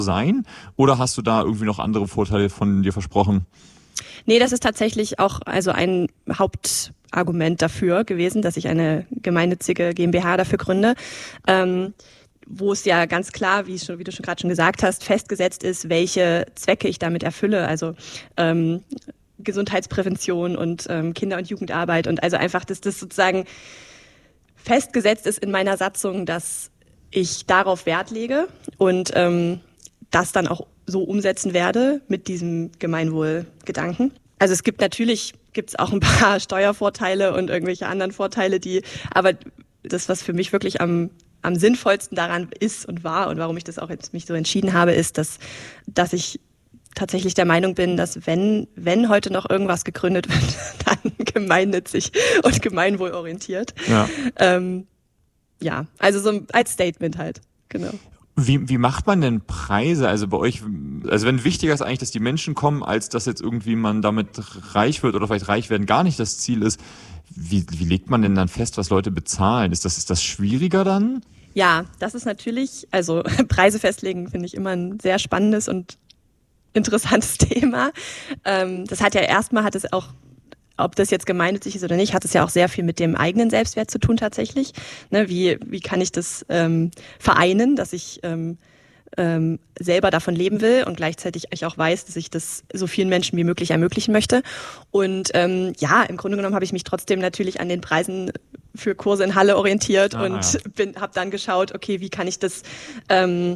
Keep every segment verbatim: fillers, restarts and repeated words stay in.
sein? Oder hast du da irgendwie noch andere Vorteile von dir versprochen? Nee, das ist tatsächlich auch also ein Hauptargument dafür gewesen, dass ich eine gemeinnützige GmbH dafür gründe, ähm, wo es ja ganz klar, wie, schon, wie du schon gerade schon gesagt hast, festgesetzt ist, welche Zwecke ich damit erfülle. Also ähm, Gesundheitsprävention und ähm, Kinder- und Jugendarbeit und also einfach, dass das sozusagen festgesetzt ist in meiner Satzung, dass ich darauf Wert lege und ähm, das dann auch so umsetzen werde mit diesem Gemeinwohlgedanken. Also es gibt natürlich, gibt es auch ein paar Steuervorteile und irgendwelche anderen Vorteile, die, aber das, was für mich wirklich am, am sinnvollsten daran ist und war und warum ich das auch jetzt mich so entschieden habe, ist, dass, dass ich tatsächlich der Meinung bin, dass wenn, wenn heute noch irgendwas gegründet wird, dann gemeinnützig und gemeinwohlorientiert. Ja, ähm, ja, also so als Statement halt, genau. Wie, wie macht man denn Preise? Also bei euch, also wenn wichtiger ist eigentlich, dass die Menschen kommen, als dass jetzt irgendwie man damit reich wird oder vielleicht reich werden gar nicht das Ziel ist. Wie, wie legt man denn dann fest, was Leute bezahlen? Ist das, ist das schwieriger dann? Ja, das ist natürlich, also Preise festlegen finde ich immer ein sehr spannendes und interessantes Thema. Ähm, das hat ja erstmal, hat es auch, ob das jetzt gemeinnützig ist oder nicht, hat es ja auch sehr viel mit dem eigenen Selbstwert zu tun tatsächlich. Ne, wie, wie kann ich das ähm, vereinen, dass ich ähm, ähm, selber davon leben will und gleichzeitig ich auch weiß, dass ich das so vielen Menschen wie möglich ermöglichen möchte. Und ähm, ja, im Grunde genommen habe ich mich trotzdem natürlich an den Preisen für Kurse in Halle orientiert ah, und ja. bin, habe dann geschaut, okay, wie kann ich das ähm,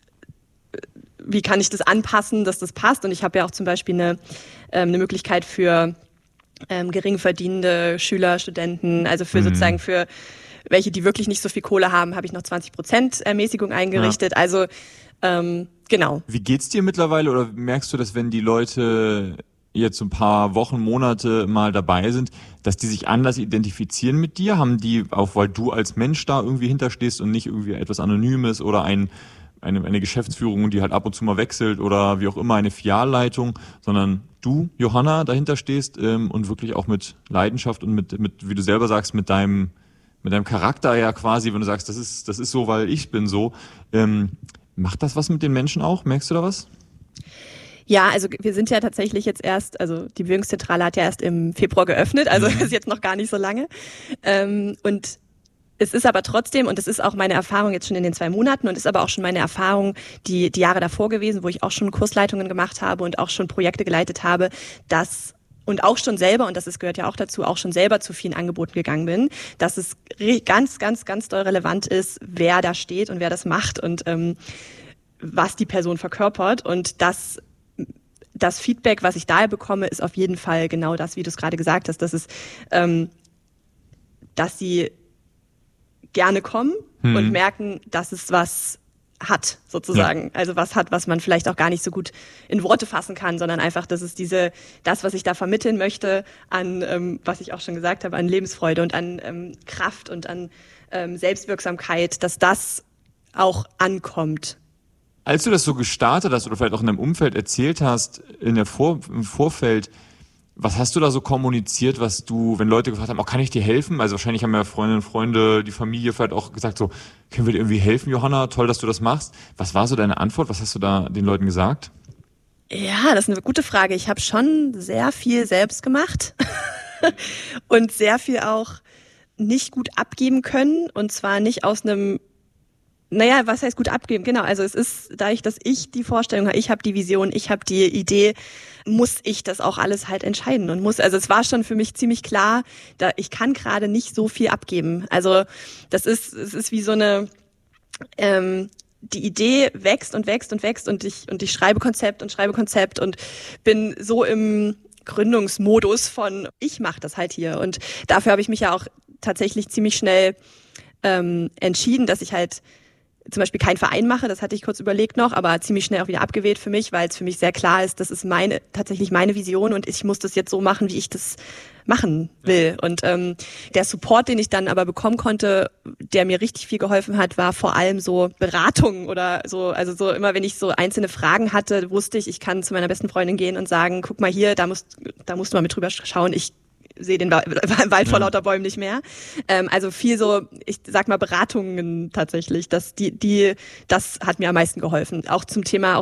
wie kann ich das anpassen, dass das passt. Und ich habe ja auch zum Beispiel eine, ähm, eine Möglichkeit für ähm, gering verdienende Schüler, Studenten, also für mhm. sozusagen für welche, die wirklich nicht so viel Kohle haben, habe ich noch zwanzig Prozent Ermäßigung eingerichtet. Ja. Also ähm, genau. Wie geht's dir mittlerweile oder merkst du, dass wenn die Leute jetzt so ein paar Wochen, Monate mal dabei sind, dass die sich anders identifizieren mit dir? Haben die, auch weil du als Mensch da irgendwie hinterstehst und nicht irgendwie etwas Anonymes oder ein Eine, eine Geschäftsführung, die halt ab und zu mal wechselt oder wie auch immer eine Filialleitung, sondern du, Johanna, dahinter stehst ähm, und wirklich auch mit Leidenschaft und mit, mit, wie du selber sagst, mit deinem, mit deinem Charakter ja quasi, wenn du sagst, das ist, das ist so, weil ich bin so. Ähm, macht das was mit den Menschen auch? Merkst du da was? Ja, also wir sind ja tatsächlich jetzt erst, also die Bewegungszentrale hat ja erst im Februar geöffnet, also mhm. ist jetzt noch gar nicht so lange. Ähm, und es ist aber trotzdem, und das ist auch meine Erfahrung jetzt schon in den zwei Monaten und ist aber auch schon meine Erfahrung die, die Jahre davor gewesen, wo ich auch schon Kursleitungen gemacht habe und auch schon Projekte geleitet habe, dass und auch schon selber, und das ist, gehört ja auch dazu, auch schon selber zu vielen Angeboten gegangen bin, dass es ganz, ganz, ganz doll relevant ist, wer da steht und wer das macht und ähm, was die Person verkörpert. Und das, das Feedback, was ich daher bekomme, ist auf jeden Fall genau das, wie du es gerade gesagt hast, dass es, ähm, dass sie gerne kommen hm. und merken, dass es was hat, sozusagen. Ja. Also was hat, was man vielleicht auch gar nicht so gut in Worte fassen kann, sondern einfach, dass es diese, das, was ich da vermitteln möchte, an, ähm, was ich auch schon gesagt habe, an Lebensfreude und an ähm, Kraft und an ähm, Selbstwirksamkeit, dass das auch ankommt. Als du das so gestartet hast oder vielleicht auch in deinem Umfeld erzählt hast, in der Vor- im Vorfeld, was hast du da so kommuniziert, was du, wenn Leute gefragt haben, oh, kann ich dir helfen? Also wahrscheinlich haben ja Freundinnen und Freunde, die Familie vielleicht auch gesagt so, können wir dir irgendwie helfen, Johanna? Toll, dass du das machst. Was war so deine Antwort? Was hast du da den Leuten gesagt? Ja, das ist eine gute Frage. Ich habe schon sehr viel selbst gemacht und sehr viel auch nicht gut abgeben können und zwar nicht aus einem Naja, was heißt gut abgeben? Genau, also es ist, dadurch, dass ich die Vorstellung habe, ich habe die Vision, ich habe die Idee, muss ich das auch alles halt entscheiden und muss, also es war schon für mich ziemlich klar, da ich kann gerade nicht so viel abgeben. Also das ist, es ist wie so eine, ähm, die Idee wächst und wächst und wächst und ich und ich schreibe Konzept und schreibe Konzept und bin so im Gründungsmodus von, ich mache das halt hier und dafür habe ich mich ja auch tatsächlich ziemlich schnell ähm, entschieden, dass ich halt zum Beispiel keinen Verein mache, das hatte ich kurz überlegt noch, aber ziemlich schnell auch wieder abgewählt für mich, weil es für mich sehr klar ist, das ist meine, tatsächlich meine Vision und ich muss das jetzt so machen, wie ich das machen will. Und ähm, der Support, den ich dann aber bekommen konnte, der mir richtig viel geholfen hat, war vor allem so Beratung oder so, also so immer, wenn ich so einzelne Fragen hatte, wusste ich, ich kann zu meiner besten Freundin gehen und sagen, guck mal hier, da musst, da musst du mal mit drüber schauen, ich sehe den Wald vor lauter Bäumen nicht mehr. Ähm, also viel so, ich sag mal Beratungen tatsächlich, dass die, die, das hat mir am meisten geholfen. Auch zum Thema,